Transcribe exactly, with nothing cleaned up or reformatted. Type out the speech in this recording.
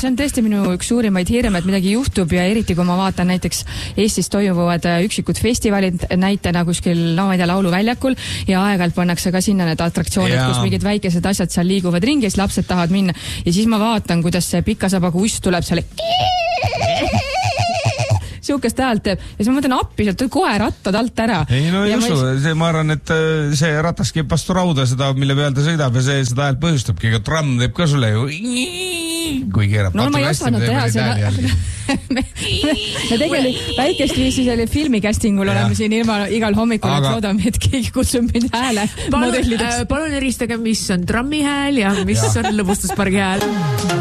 see on tõesti minu üks suurimaid hirme, et midagi juhtub ja eriti kui ma vaatan näiteks Eestis toimuvad üksikud festivalid näitena kuskil, no ma ei tea, lauluväljakul ja aeg-ajalt pannakse ka sinna need atraktsioonid, ja. kus mingid väikesed asjad seal liiguvad ringi ja siis lapsed tahavad minna ja siis ma vaatan, kuidas see pikasabaga uss tuleb selle siukest häält teeb ja siis ma mõtlen appi, sealt kohe rattad alt ära. Ei no ei ja usu, ma, see, ma arvan, et see ratas keeb vastu rauda seda, mille peal ta sõidab ja see seda häält põhjustabki, aga tramm teeb ka sulle ju kui keerab. No ma ei osanud teha seda. me, me tegelikult väikest viisi selle filmicastingul ja. oleme siin ilma igal hommikul, aga... et loodame, et keegi kutsub mind hääle palun, äh, palun eristage, mis on trammi hääl ja mis ja. on lõbustuspargi hääl.